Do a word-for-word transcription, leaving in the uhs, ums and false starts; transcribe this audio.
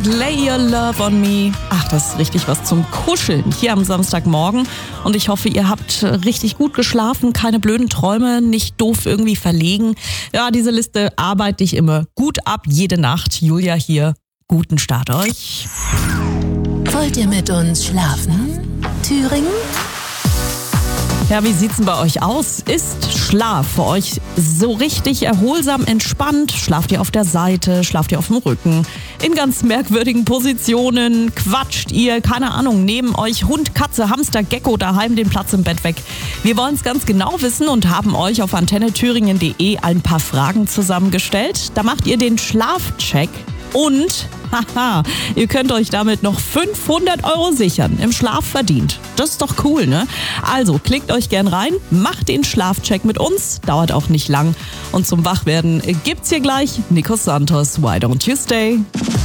Lay Your Love on Me. Ach, das ist richtig was zum Kuscheln hier am Samstagmorgen. Und ich hoffe, ihr habt richtig gut geschlafen, keine blöden Träume, nicht doof irgendwie verlegen. Ja, diese Liste arbeite ich immer gut ab, jede Nacht. Julia hier. Guten Start euch. Wollt ihr mit uns schlafen? Thüringen? Ja, wie sieht's denn bei euch aus? Ist Schlaf für euch so richtig erholsam, entspannt? Schlaft ihr auf der Seite? Schlaft ihr auf dem Rücken? In ganz merkwürdigen Positionen? Quatscht ihr, keine Ahnung, neben euch Hund, Katze, Hamster, Gecko daheim den Platz im Bett weg? Wir wollen es ganz genau wissen und haben euch auf antenne thüringen punkt de ein paar Fragen zusammengestellt. Da macht ihr den Schlafcheck. Und, haha, ihr könnt euch damit noch fünfhundert Euro sichern. Im Schlaf verdient. Das ist doch cool, ne? Also, klickt euch gern rein, macht den Schlafcheck mit uns. Dauert auch nicht lang. Und zum Wachwerden gibt's hier gleich Nico Santos, Why Don't You Stay?